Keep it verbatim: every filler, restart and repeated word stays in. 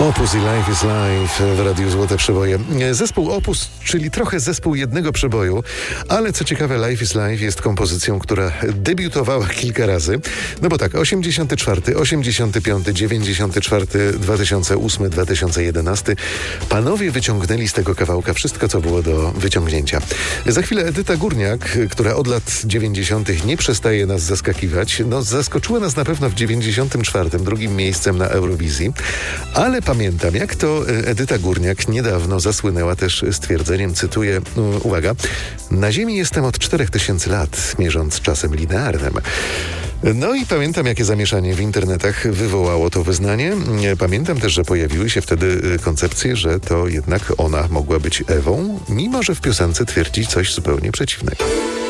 Opus i Life is Life w Radiu Złote Przeboje. Zespół Opus, czyli trochę zespół jednego przeboju, ale co ciekawe, Life is Life jest kompozycją, która debiutowała kilka razy. No bo tak, osiemdziesiąty czwarty, osiemdziesiąty piąty, dziewięćdziesiąty czwarty, dwa tysiące ósmy, dwa tysiące jedenasty. Panowie wyciągnęli z tego kawałka wszystko, co było do wyciągnięcia. Za chwilę Edyta Górniak, która od lat dziewięćdziesiątych nie przestaje nas zaskakiwać. No, zaskoczyła nas na pewno w dziewięćdziesiątym czwartym, drugim miejscem na Eurowizji, ale pamiętam, jak to Edyta Górniak niedawno zasłynęła też stwierdzeniem, cytuję, uwaga, na ziemi jestem od czterech tysięcy lat, mierząc czasem linearnym. No i pamiętam, jakie zamieszanie w internetach wywołało to wyznanie. Pamiętam też, że pojawiły się wtedy koncepcje, że to jednak ona mogła być Ewą, mimo że w piosence twierdzi coś zupełnie przeciwnego.